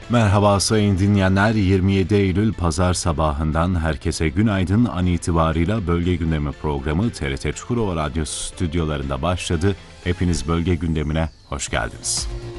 Merhaba sayın dinleyenler, 27 Eylül Pazar sabahından herkese günaydın. An itibarıyla Bölge Gündemi programı TRT Çukurova Radyosu stüdyolarında başladı. Hepiniz Bölge Gündemi'ne hoş geldiniz.